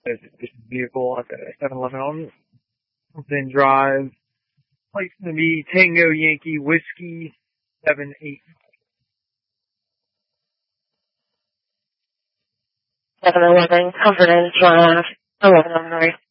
this vehicle at the 7-Eleven on Then Drive. Place to be Tango Yankee Whiskey 78. 7-Eleven, Confidence Drive, 11 Illinois.